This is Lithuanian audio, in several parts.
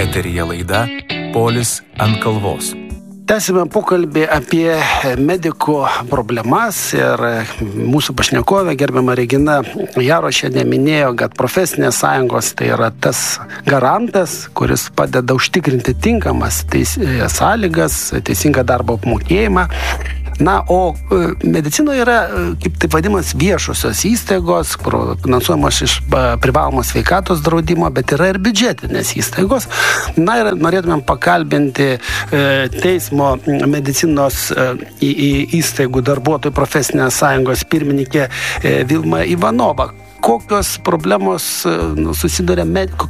Eteryje laida Polis ant kalvos. Tęsime pokalbį apie medikų problemas ir mūsų pašnekovė, gerbiama Regina Jarošienė, minėjo, kad profesinės sąjungos tai yra tas garantas, kuris padeda užtikrinti tinkamas sąlygas, teisingą darbo apmokėjimą. Na, o medicinoje yra, kaip taip vadinamas, viešosios įstaigos, kur finansuojamos iš privalomos sveikatos draudimo, bet yra ir biudžetinės įstaigos. Na, ir norėtumėm pakalbinti teismo medicinos įstaigų darbuotojų profesinės sąjungos pirmininkė Vilma Ivanova. Kokios problemos susiduria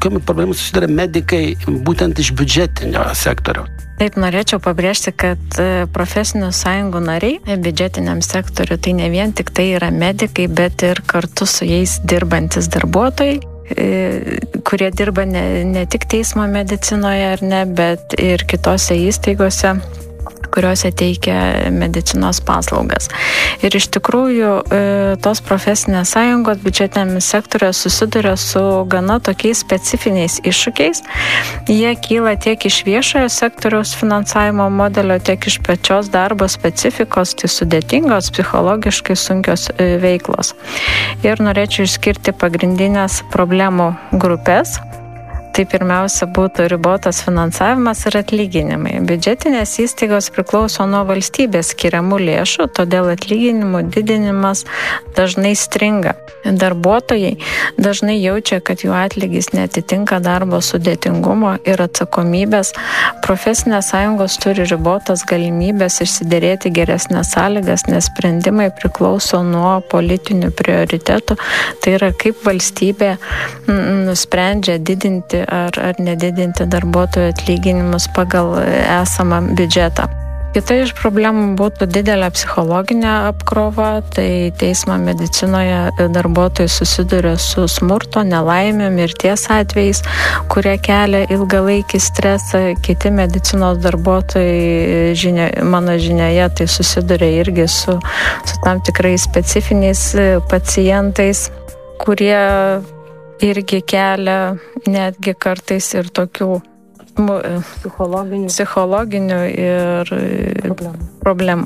medikai būtent iš biudžetinio sektoriaus? Taip, norėčiau pabrėžti, kad profesinių sąjungų nariai biudžetiniam sektoriu tai ne vien tik tai yra medikai, bet ir kartu su jais dirbantis darbuotojai, kurie dirba ne tik teismo medicinoje ar ne, bet ir kitose įstaigose, kuriuose teikia medicinos paslaugas. Ir iš tikrųjų tos profesinės sąjungos biudžetinėme sektoriuje susiduria su gana tokiais specifiniais iššūkiais. Jie kyla tiek iš viešojo sektoriaus finansavimo modelio, tiek iš pačios darbo specifikos, tai sudėtingos, psichologiškai sunkios veiklos. Ir norėčiau išskirti pagrindinės problemų grupės. Tai pirmiausia būtų ribotas finansavimas ir atlyginimai. Biudžetinės įstaigos priklauso nuo valstybės skiriamų lėšų, todėl atlyginimų didinimas dažnai stringa. Darbuotojai dažnai jaučia, kad jų atlygis neatitinka darbo sudėtingumo ir atsakomybės. Profesinės sąjungos turi ribotas galimybės išsiderėti geresnės sąlygas, nes sprendimai priklauso nuo politinių prioritetų. Tai yra, kaip valstybė nusprendžia didinti ar nedidinti darbuotojų atlyginimus pagal esamą biudžetą. Kita iš problemų būtų didelė psichologinė apkrova, tai teismo medicinoje darbuotojai susiduria su smurto, nelaimė, mirties atvejais, kurie kelia ilgalaikį stresą. Kiti medicinos darbuotojai, mano žinioje, tai susiduria irgi su tam tikrais specifiniais pacientais, kurie irgi kelia netgi kartais ir tokių psichologinių ir problemų.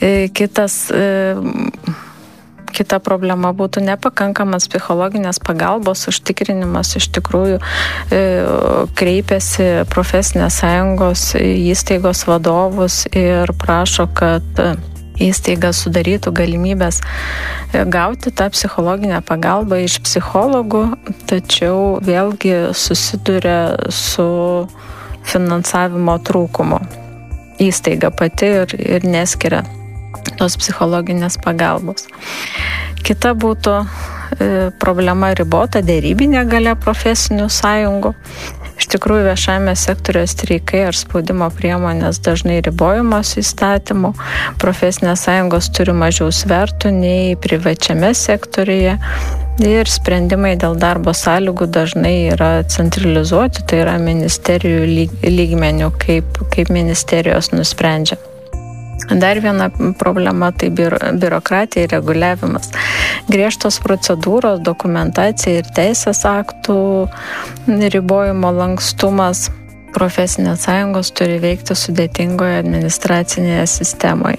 Kita problema būtų nepakankamas psichologinės pagalbos užtikrinimas. Iš tikrųjų kreipiasi profesinės sąjungos įstaigos vadovus ir prašo, kad įstaiga sudarytų galimybės gauti tą psichologinę pagalbą iš psichologų, tačiau vėlgi susiduria su finansavimo trūkumu. Įstaiga pati ir neskiria tos psichologinės pagalbos. Kita būtų problema ribota dėrybinė galia profesinių sąjungų. Iš tikrųjų, viešame sektoriuje streikai ar spaudimo priemonės dažnai ribojamos įstatymų. Profesinės sąjungos turi mažiau svertų nei privačiame sektoriuje ir sprendimai dėl darbo sąlygų dažnai yra centralizuoti, tai yra ministerijų lygmenių, kaip ministerijos nusprendžia. Dar viena problema tai biurokratija ir reguliavimas. Griežtos procedūros, dokumentacija ir teisės aktų ribojimo lankstumas. Profesinės sąjungos turi veikti sudėtingoje administracinėje sistemoje.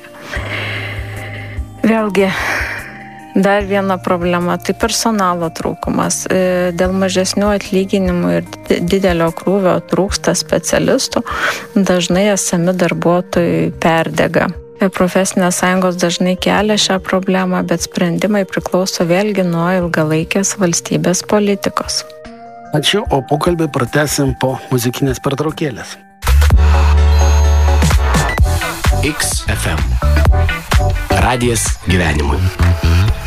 Vėlgi, dar viena problema tai personalo trūkumas. Dėl mažesnių atlyginimų ir didelio krūvio trūksta specialistų, dažnai esami darbuotojai perdega. Profesinės sąjungos dažnai kelia šią problemą, bet sprendimai priklauso vėlgi nuo ilgalaikės valstybės politikos. Ačiū, o pokalbį pratęsim po muzikinės pertraukėlės. XFM. Radijas gyvenimui.